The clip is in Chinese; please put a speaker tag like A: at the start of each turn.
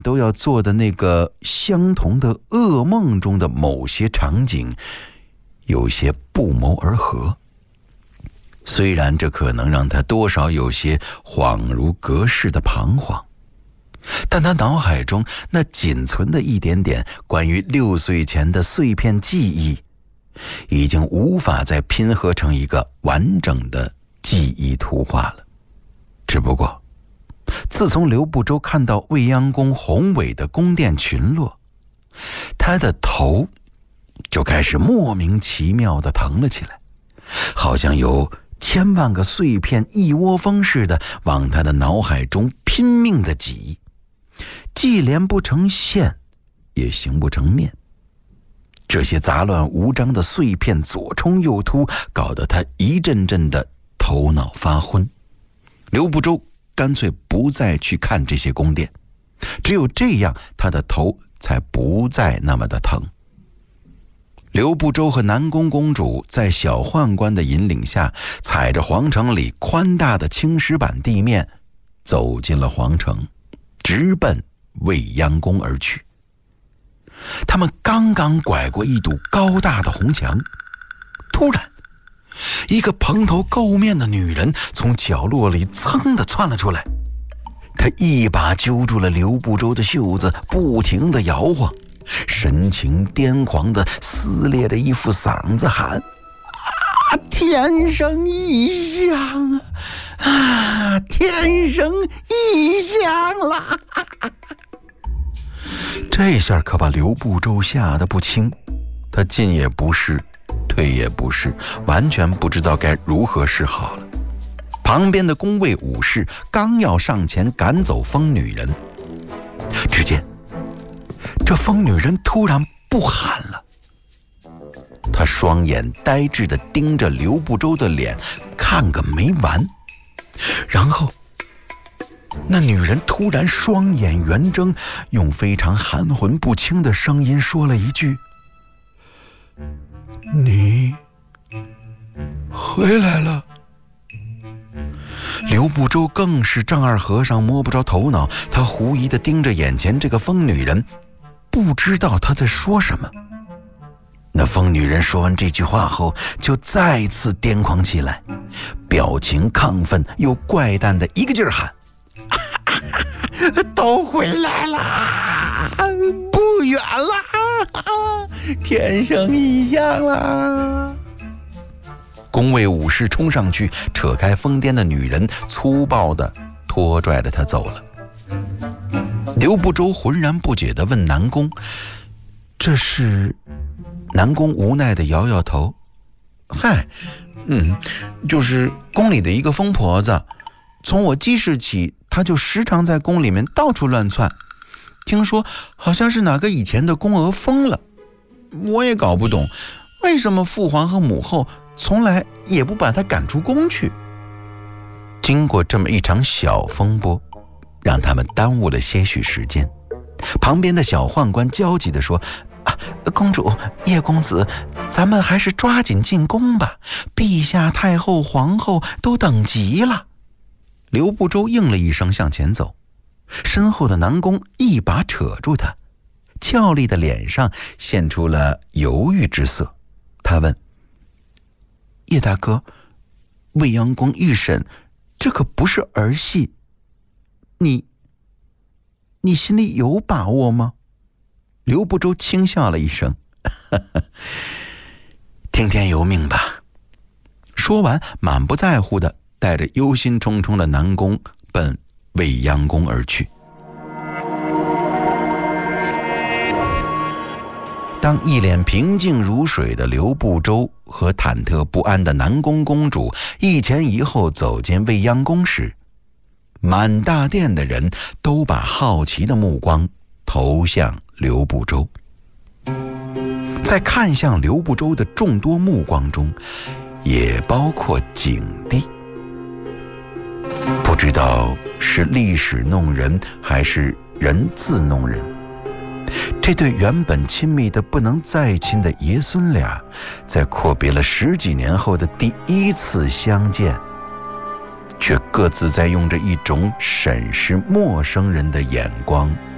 A: 都要做的那个相同的噩梦中的某些场景有些不谋而合。虽然这可能让他多少有些恍如隔世的彷徨，但他脑海中那仅存的一点点关于6岁前的碎片记忆，已经无法再拼合成一个完整的记忆图画了。只不过自从刘步洲看到未央宫宏伟的宫殿群落，他的头就开始莫名其妙地疼了起来，好像有千万个碎片一窝蜂似的往他的脑海中拼命地挤，既连不成线，也形不成面。这些杂乱无章的碎片左冲右突，搞得他一阵阵的头脑发昏。刘步洲干脆不再去看这些宫殿，只有这样他的头才不再那么的疼。刘步洲和南宫公主在小宦官的引领下，踩着皇城里宽大的青石板地面，走进了皇城，直奔未央宫而去。他们刚刚拐过一堵高大的红墙，突然一个蓬头垢面的女人从角落里噌地窜了出来，她一把揪住了刘步洲的袖子，不停地摇晃，神情癫狂地撕裂着一副嗓子喊：天生异象啊！天生异象啦！这下可把刘步洲吓得不轻，他进也不是，退也不是，完全不知道该如何是好了。旁边的宫卫武士刚要上前赶走疯女人，只见这疯女人突然不喊了，她双眼呆滞地盯着刘步洲的脸看个没完，然后那女人突然双眼圆睁，用非常含混不清的声音说了一句：你回来了。刘步洲更是丈二和尚摸不着头脑，他狐疑地盯着眼前这个疯女人，不知道她在说什么。那疯女人说完这句话后，就再次癫狂起来，表情亢奋又怪诞的一个劲儿喊：都回来啦，不远啦，天生异象啦！宫卫武士冲上去，扯开疯癫的女人，粗暴地拖拽着她走了。刘步洲浑然不解地问南宫：这是？南宫无奈地摇摇头：嗨，就是宫里的一个疯婆子，从我记事起，她就时常在宫里面到处乱窜，听说好像是哪个以前的宫娥疯了，我也搞不懂为什么父皇和母后从来也不把她赶出宫去。经过这么一场小风波，让他们耽误了些许时间。旁边的小宦官焦急地说：公主、叶公子，咱们还是抓紧进宫吧，陛下、太后、皇后都等急了。刘步洲应了一声，向前走，身后的南宫一把扯住他，俏丽的脸上现出了犹豫之色。他问：叶大哥，未央宫御审，这可不是儿戏，你心里有把握吗？刘步洲轻笑了一声：听天由命吧。说完，满不在乎地带着忧心忡忡的南宫奔未央宫而去。当一脸平静如水的刘步洲和忐忑不安的南宫公主一前一后走进未央宫时，满大殿的人都把好奇的目光投向刘步洲。在看向刘步洲的众多目光中，也包括景帝。不知道是历史弄人还是人自弄人，这对原本亲密的不能再亲的爷孙俩，在阔别了10几年后的第一次相见，却各自在用着一种审视陌生人的眼光